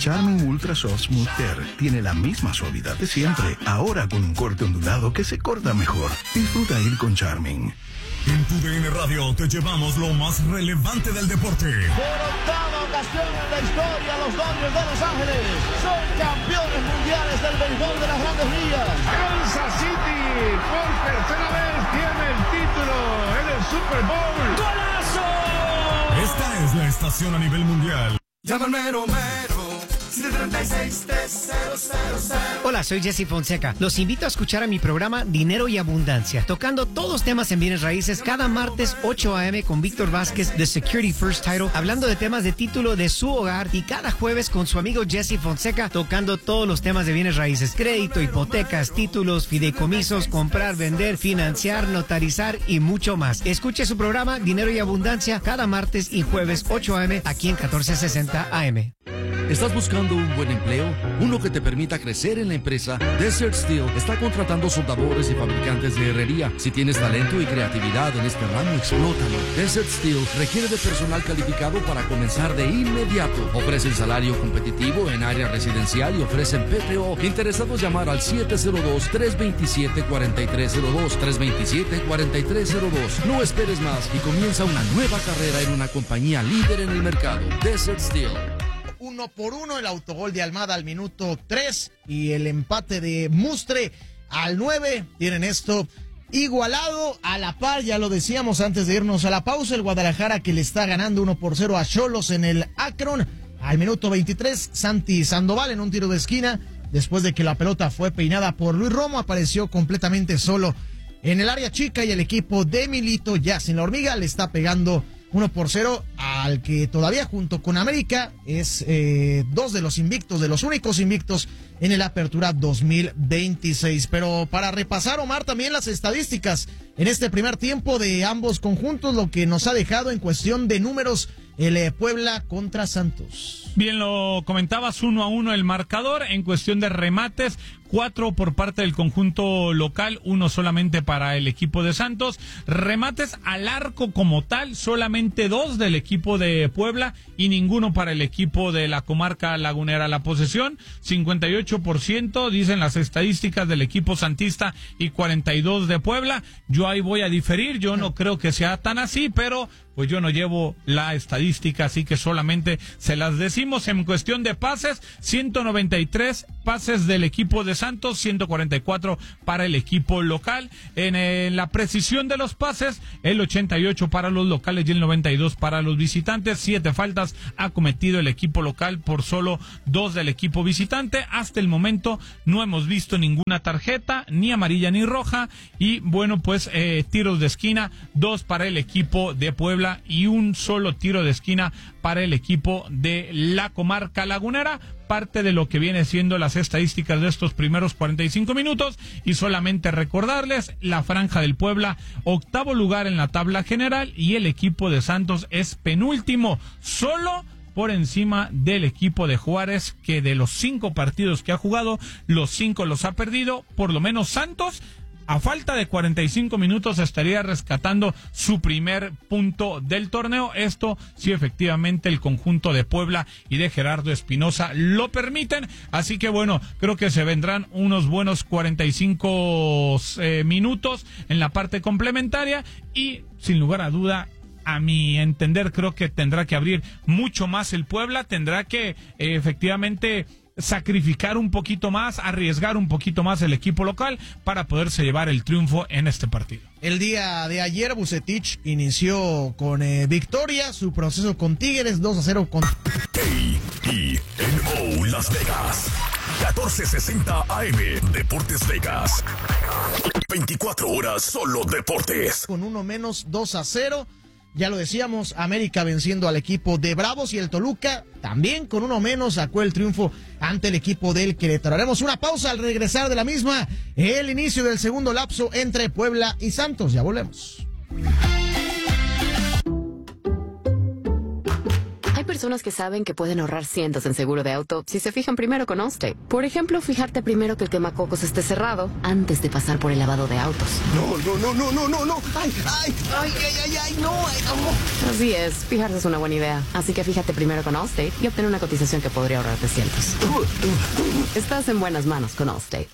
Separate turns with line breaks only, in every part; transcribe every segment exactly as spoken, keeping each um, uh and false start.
Charmin Ultra Soft Smooth Care tiene la misma suavidad de siempre, ahora con un corte ondulado que se corta mejor. Disfruta ir con Charmin.
En tu D N Radio te llevamos lo más relevante del deporte.
Por octava ocasión en la historia, los Dodgers de Los Ángeles son campeones mundiales del béisbol de las Grandes Ligas.
Kansas City por tercera vez tiene el título en el Super Bowl.
¡Golazo!
Esta es la estación a nivel mundial.
Llama al mero mero.
Hola, soy Jesse Fonseca. Los invito a escuchar a mi programa Dinero y Abundancia, tocando todos temas en bienes raíces cada martes ocho a eme con Víctor Vázquez de Security First Title, hablando de temas de título de su hogar, y cada jueves con su amigo Jesse Fonseca tocando todos los temas de bienes raíces: crédito, hipotecas, títulos, fideicomisos, comprar, vender, financiar, notarizar y mucho más. Escuche su programa Dinero y Abundancia cada martes y jueves ocho a eme aquí en catorce sesenta A M.
¿Estás buscando un buen empleo? Uno que te permita crecer en la empresa. Desert Steel está contratando soldadores y fabricantes de herrería. Si tienes talento y creatividad en este ramo, explótalo. Desert Steel requiere de personal calificado para comenzar de inmediato. Ofrecen salario competitivo en área residencial y ofrecen P T O. Interesados, llamar al siete cero dos, tres dos siete, cuatro tres cero dos, tres dos siete, cuatro tres cero dos. No esperes más y comienza una nueva carrera en una compañía líder en el mercado. Desert Steel.
Uno por uno, el autogol de Almada al minuto tres y el empate de Mustre al nueve. Tienen esto igualado a la par, ya lo decíamos antes de irnos a la pausa. El Guadalajara, que le está ganando uno por cero a Xolos en el Akron. Al minuto veintitrés, Santi Sandoval en un tiro de esquina, después de que la pelota fue peinada por Luis Romo, apareció completamente solo en el área chica y el equipo de Milito, ya sin la hormiga, le está pegando uno por cero al que todavía junto con América es eh, dos de los invictos, de los únicos invictos en el Apertura dos mil veintiséis. Pero para repasar, Omar, también las estadísticas en este primer tiempo de ambos conjuntos, lo que nos ha dejado en cuestión de números el eh, Puebla contra Santos.
Bien, lo comentabas, uno a uno el marcador. En cuestión de remates, cuatro por parte del conjunto local, uno solamente para el equipo de Santos. Remates al arco como tal, solamente dos del equipo de Puebla y ninguno para el equipo de la comarca lagunera. La posesión, cincuenta y ocho por ciento, dicen las estadísticas del equipo santista, y cuarenta y dos de Puebla. Yo ahí voy a diferir, yo no creo que sea tan así, pero pues yo no llevo la estadística, así que solamente se las decimos. En cuestión de pases, ciento noventa y tres pases del equipo de Santos, ciento cuarenta y cuatro para el equipo local. En, en la precisión de los pases, el ochenta y ocho para los locales y el noventa y dos para los visitantes. Siete faltas ha cometido el equipo local por solo dos del equipo visitante. Hasta el momento no hemos visto ninguna tarjeta, ni amarilla ni roja. Y bueno, pues eh, tiros de esquina, dos para el equipo de Puebla y un solo tiro de esquina para el equipo de la comarca lagunera. Parte de lo que viene siendo las estadísticas de estos primeros cuarenta y cinco minutos, y solamente recordarles, la Franja del Puebla, octavo lugar en la tabla general, y el equipo de Santos es penúltimo, solo por encima del equipo de Juárez, que de los cinco partidos que ha jugado, los cinco los ha perdido. Por lo menos Santos, a falta de cuarenta y cinco minutos, estaría rescatando su primer punto del torneo. Esto si efectivamente el conjunto de Puebla y de Gerardo Espinosa lo permiten. Así que bueno, creo que se vendrán unos buenos cuarenta y cinco eh, minutos en la parte complementaria, y sin lugar a duda, a mi entender, creo que tendrá que abrir mucho más el Puebla, tendrá que eh, efectivamente sacrificar un poquito más, arriesgar un poquito más el equipo local para poderse llevar el triunfo en este partido.
El día de ayer Vucetich inició con eh, victoria su proceso con Tigres, dos a cero con
A E N O Las Vegas, catorce sesenta A M, Deportes Vegas, veinticuatro horas solo deportes.
Con uno menos, dos a cero. Ya lo decíamos, América venciendo al equipo de Bravos, y el Toluca también con uno menos sacó el triunfo ante el equipo del Querétaro. Haremos una pausa al regresar de la misma, el inicio del segundo lapso entre Puebla y Santos. Ya volvemos.
personas que saben que pueden ahorrar cientos en seguro de auto si se fijan primero con Allstate. Por ejemplo, fijarte primero que el quemacocos esté cerrado antes de pasar por el lavado de autos.
No, no, no, no, no, no, no. Ay, ay, ay, ay, ay, ay, no, ay, no.
Así es, fijarse es una buena idea. Así que fíjate primero con Allstate y obtén una cotización que podría ahorrarte cientos. Estás en buenas manos con Allstate.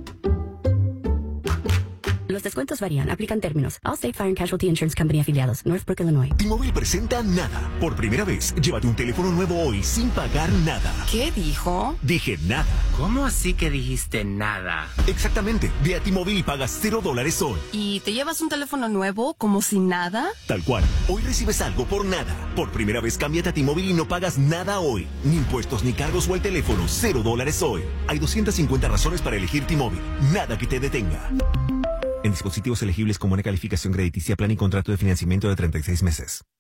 Los descuentos varían, aplican términos. Allstate Fire and Casualty Insurance Company afiliados, Northbrook, Illinois.
T-Mobile presenta Nada. Por primera vez, llévate un teléfono nuevo hoy sin pagar nada.
¿Qué dijo?
Dije nada.
¿Cómo así que dijiste nada?
Exactamente. Ve a T-Mobile y pagas cero dólares hoy.
¿Y te llevas un teléfono nuevo como si nada?
Tal cual. Hoy recibes algo por nada. Por primera vez, cámbiate a T-Mobile y no pagas nada hoy. Ni impuestos ni cargos o el teléfono. Cero dólares hoy. Hay doscientas cincuenta razones para elegir T-Mobile. Nada que te detenga. En dispositivos elegibles con buena calificación crediticia, plan y contrato de financiamiento de treinta y seis meses.